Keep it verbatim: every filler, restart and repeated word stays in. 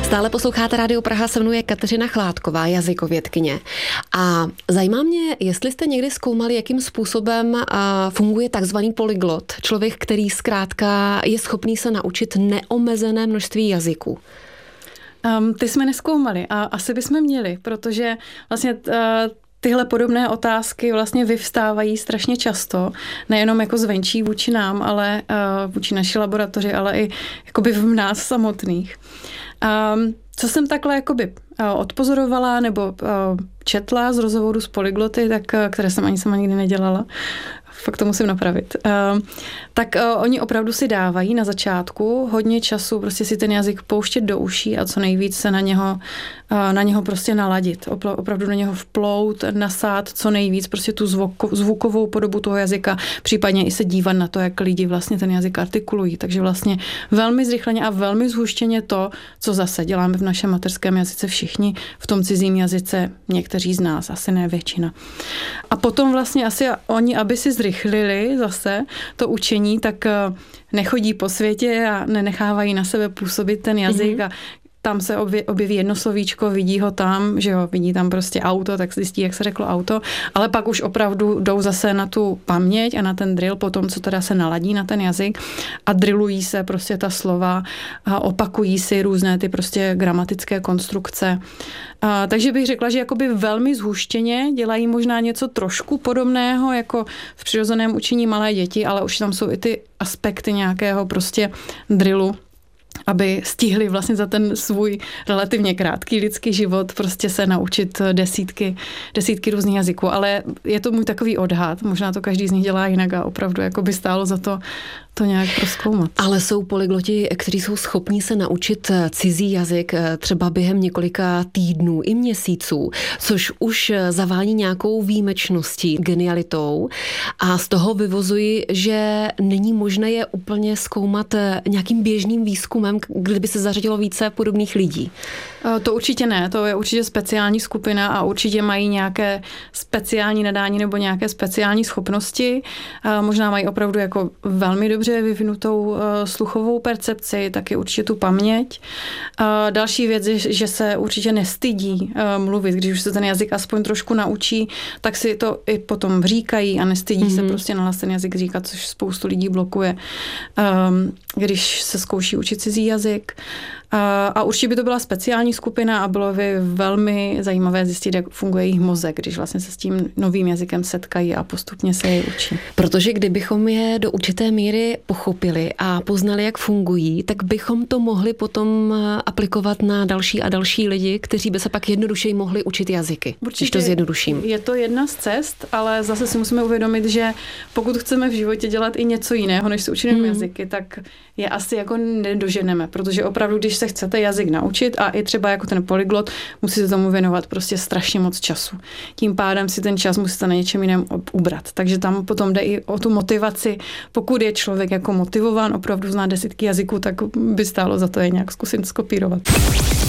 Stále posloucháte Rádio Praha, se mnou je Kateřina Chládková, jazykovědkyně. A zajímá mě, jestli jste někdy zkoumali, jakým způsobem funguje takzvaný polyglot. Člověk, který zkrátka je schopný se naučit neomezené množství jazyků. Um, ty jsme nezkoumali a asi bychom měli, protože vlastně uh, tyhle podobné otázky vlastně vyvstávají strašně často, nejenom jako zvenčí vůči nám, ale uh, vůči naší laboratoři, ale i jakoby v nás samotných. Um, co jsem takhle jakoby uh, odpozorovala nebo uh, četla z rozhovoru s polygloty, tak, uh, které jsem ani sama nikdy nedělala, fakt to musím napravit, uh, tak uh, oni opravdu si dávají na začátku hodně času prostě si ten jazyk pouštět do uší a co nejvíc se na něho, uh, na něho prostě naladit. Opla- opravdu na něho vplout, nasát co nejvíc prostě tu zvuk- zvukovou podobu toho jazyka, případně i se dívat na to, jak lidi vlastně ten jazyk artikulují. Takže vlastně velmi zrychleně a velmi zhuštěně to, co zase děláme v našem mateřském jazyce všichni, v tom cizím jazyce někteří z nás, asi ne většina. A potom vlastně asi oni, aby si zrychlili zase to učení, tak nechodí po světě a nenechávají na sebe působit ten jazyk mm-hmm. a tam se objeví jedno slovíčko, vidí ho tam, že jo, vidí tam prostě auto, tak zjistí, jak se řeklo auto, ale pak už opravdu jdou zase na tu paměť a na ten drill potom, co teda se naladí na ten jazyk a drillují se prostě ta slova a opakují si různé ty prostě gramatické konstrukce. A, takže bych řekla, že jakoby velmi zhuštěně dělají možná něco trošku podobného jako v přirozeném učení malé děti, ale už tam jsou i ty aspekty nějakého prostě drillu, aby stihli vlastně za ten svůj relativně krátký lidský život prostě se naučit desítky, desítky různých jazyků. Ale je to můj takový odhad, možná to každý z nich dělá jinak a opravdu jako by stálo za to to nějak prozkoumat. Ale jsou polygloti, kteří jsou schopní se naučit cizí jazyk třeba během několika týdnů i měsíců, což už zavání nějakou výjimečností, genialitou a z toho vyvozuji, že není možné je úplně zkoumat nějakým běžným výzkumem, kdyby se zařadilo více podobných lidí. To určitě ne, to je určitě speciální skupina a určitě mají nějaké speciální nadání nebo nějaké speciální schopnosti. Možná mají opravdu jako velmi dobře vyvinutou sluchovou percepci, taky určitě tu paměť. Další věc je, že se určitě nestydí mluvit, když už se ten jazyk aspoň trošku naučí, tak si to i potom říkají a nestydí mm-hmm. se prostě nahlas ten jazyk říkat, což spoustu lidí blokuje, když se zkouší učit cizí jazyk. A určitě by to byla speciální skupina a bylo by velmi zajímavé zjistit, jak funguje jejich mozek, když vlastně se s tím novým jazykem setkají a postupně se jej učí. Protože kdybychom je do určité míry pochopili a poznali, jak fungují, tak bychom to mohli potom aplikovat na další a další lidi, kteří by se pak jednodušeji mohli učit jazyky. Určitě když to zjednoduším. Je to jedna z cest, ale zase si musíme uvědomit, že pokud chceme v životě dělat i něco jiného, než se učit mm. jazyky, tak je asi jako nedoženeme, protože opravdu, když se chcete jazyk naučit a i třeba jako ten polyglot, musíte tomu věnovat prostě strašně moc času. Tím pádem si ten čas musíte na něčem jiném ubrat. Takže tam potom jde i o tu motivaci. Pokud je člověk jako motivován, opravdu zná desítky jazyků, tak by stálo za to je nějak zkusit skopírovat.